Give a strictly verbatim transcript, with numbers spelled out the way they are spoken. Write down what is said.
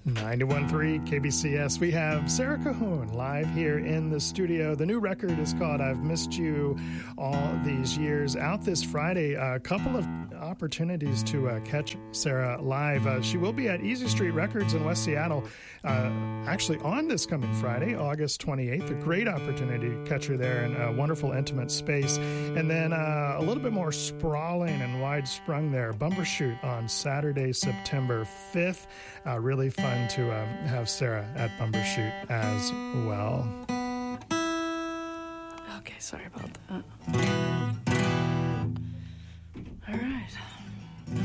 ninety-one point three K B C S. We have Sarah Cahoon live here in the studio. The new record is called I've Missed You All These Years. Out this Friday. A couple of opportunities to uh, catch Sarah live. Uh, she will be at Easy Street Records in West Seattle uh, actually on this coming Friday, August twenty-eighth. A great opportunity to catch her there in a wonderful, intimate space. And then uh, a little bit more sprawling and wide-sprung there. Bumbershoot on Saturday, September fifth. Uh, really fun to um, have Sarah at Bumbershoot as well. Okay, sorry about that. All right.